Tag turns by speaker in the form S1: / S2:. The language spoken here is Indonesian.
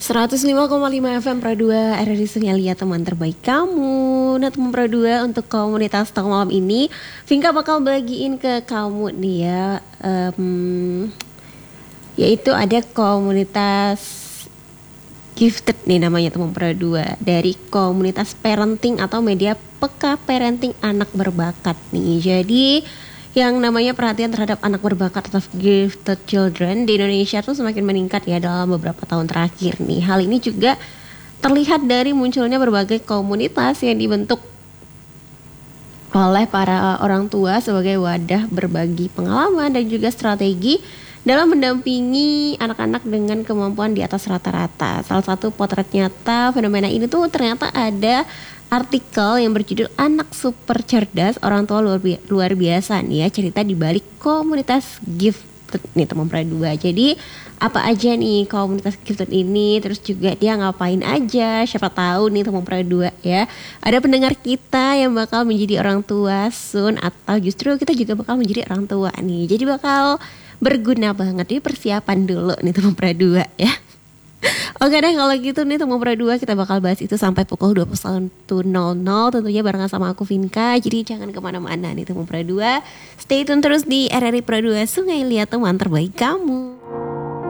S1: 105,5 FM Pro 2 RRI Sungai Liat, teman terbaik kamu. Nah teman Pro 2, untuk komunitas talk malam ini Vinka bakal bagiin ke kamu nih ya, yaitu ada komunitas Gifted nih namanya teman Pro 2, dari komunitas parenting atau media peka parenting anak berbakat nih. Jadi yang namanya perhatian terhadap anak berbakat atau gifted children di Indonesia tuh semakin meningkat ya dalam beberapa tahun terakhir nih. Hal ini juga terlihat dari munculnya berbagai komunitas yang dibentuk oleh para orang tua sebagai wadah berbagi pengalaman dan juga strategi dalam mendampingi anak-anak dengan kemampuan di atas rata-rata. Salah satu potret nyata fenomena ini tuh ternyata ada artikel yang berjudul Anak Super Cerdas Orang Tua Luar Biasa nih ya, cerita di balik komunitas Gifted nih teman Pro 2. Jadi apa aja nih komunitas Gifted ini, terus juga dia ngapain aja, siapa tahu nih teman Pro 2 ya. Ada pendengar kita yang bakal menjadi orang tua soon, atau justru kita juga bakal menjadi orang tua nih. Jadi bakal berguna banget, jadi persiapan dulu nih teman Pro 2 ya. Oke deh kalau gitu nih teman Pro 2, kita bakal bahas itu sampai pukul 21.00 tentunya barengan sama aku Vinka. Jadi jangan kemana-mana nih teman Pro 2, stay tune terus di RRI Pro 2 Sungai Liat, teman terbaik kamu.